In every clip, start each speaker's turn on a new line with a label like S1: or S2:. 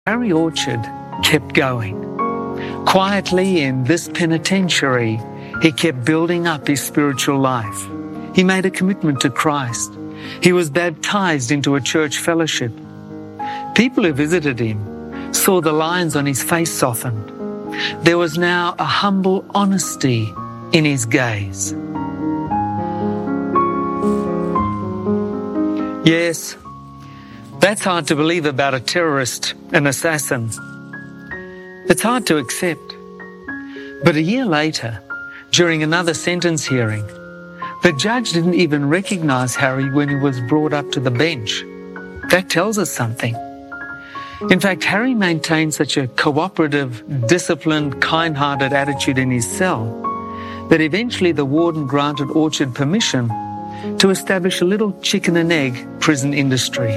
S1: Harry Orchard kept going. Quietly in this penitentiary, he kept building up his spiritual life. He made a commitment to Christ. He was baptized into a church fellowship. People who visited him saw the lines on his face soften. There was now a humble honesty in his gaze. Yes, that's hard to believe about a terrorist, an assassin. It's hard to accept. But a year later, during another sentence hearing, the judge didn't even recognize Harry when he was brought up to the bench. That tells us something. In fact, Harry maintained such a cooperative, disciplined, kind-hearted attitude in his cell that eventually the warden granted Orchard permission to establish a little chicken and egg prison industry.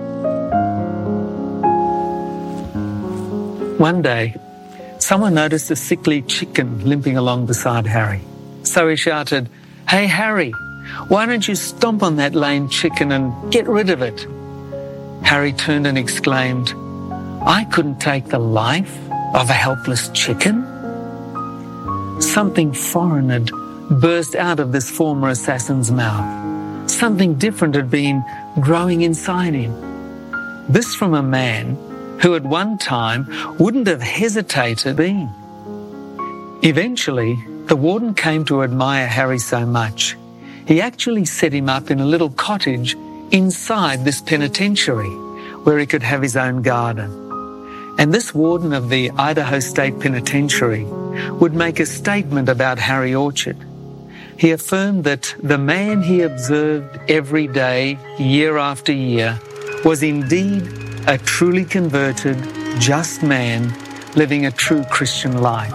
S1: One day, someone noticed a sickly chicken limping along beside Harry. So he shouted, "Hey, Harry, why don't you stomp on that lame chicken and get rid of it?" Harry turned and exclaimed, "I couldn't take the life of a helpless chicken." Something foreign had burst out of this former assassin's mouth. Something different had been growing inside him. This from a man who at one time wouldn't have hesitated being. Eventually, the warden came to admire Harry so much, he actually set him up in a little cottage inside this penitentiary where he could have his own garden. And this warden of the Idaho State Penitentiary would make a statement about Harry Orchard. He affirmed that the man he observed every day, year after year, was indeed a truly converted, just man living a true Christian life.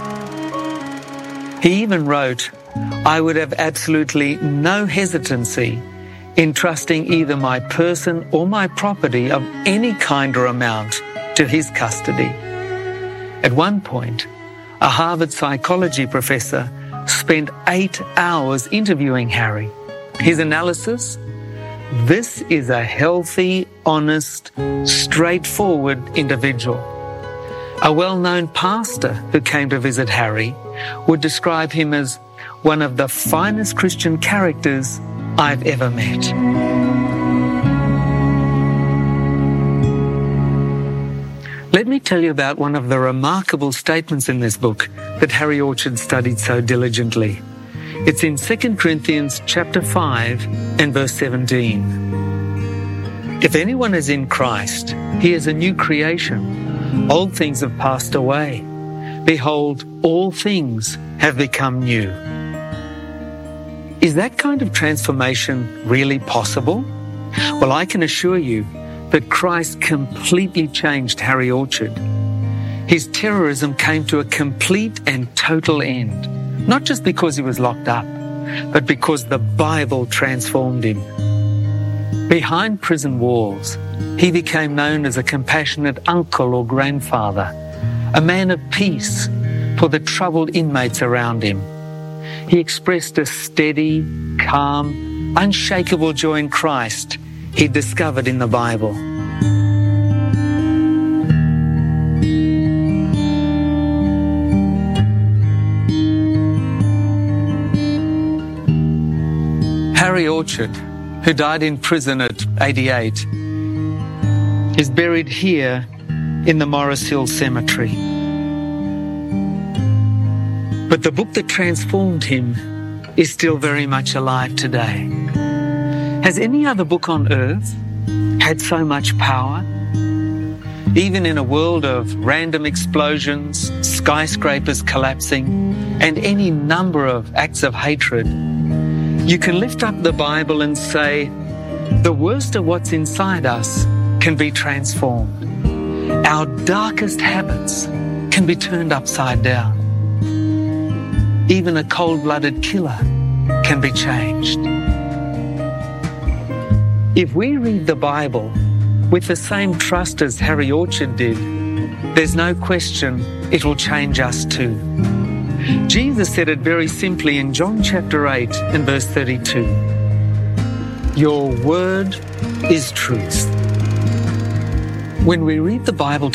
S1: He even wrote, "I would have absolutely no hesitancy in trusting either my person or my property of any kind or amount to his custody." At one point, a Harvard psychology professor spent 8 hours interviewing Harry. His analysis: this is a healthy, honest, straightforward individual. A well-known pastor who came to visit Harry would describe him as one of the finest Christian characters I've ever met. Let me tell you about one of the remarkable statements in this book that Harry Orchard studied so diligently. It's in 2 Corinthians chapter 5 and verse 17. "If anyone is in Christ, he is a new creation. Old things have passed away. Behold, all things have become new." Is that kind of transformation really possible? Well, I can assure you that Christ completely changed Harry Orchard. His terrorism came to a complete and total end, not just because he was locked up, but because the Bible transformed him. Behind prison walls, he became known as a compassionate uncle or grandfather, a man of peace for the troubled inmates around him. He expressed a steady, calm, unshakable joy in Christ he discovered in the Bible. Harry Orchard, who died in prison at 88, is buried here in the Morris Hill Cemetery. But the book that transformed him is still very much alive today. Has any other book on earth had so much power? Even in a world of random explosions, skyscrapers collapsing, and any number of acts of hatred, you can lift up the Bible and say, the worst of what's inside us can be transformed. Our darkest habits can be turned upside down. Even a cold-blooded killer can be changed. If we read the Bible with the same trust as Harry Orchard did, there's no question it will change us too. Jesus said it very simply in John chapter 8 and verse 32. "Your word is truth." When we read the Bible